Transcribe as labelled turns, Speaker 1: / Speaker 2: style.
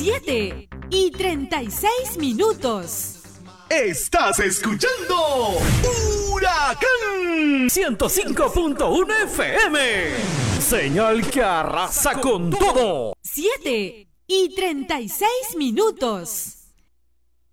Speaker 1: 7:36.
Speaker 2: Estás escuchando Huracán 105.1 FM. Señal que arrasa con todo.
Speaker 1: 7:36.